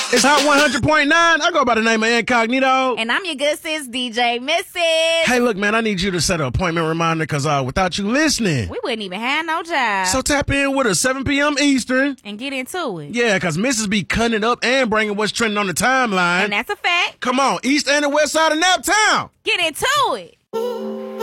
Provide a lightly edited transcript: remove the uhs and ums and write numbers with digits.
It's Hot 100.9. I go by the name of Incognito. And I'm your good sis, DJ Mrs. Hey, look, man, I need you to set an appointment reminder because without you listening, we wouldn't even have no job. So tap in with us 7 p.m. Eastern. And get into it. Yeah, because Mrs. be cutting it up and bringing what's trending on the timeline. And that's a fact. Come on, East and the West Side of Naptown. Get into it.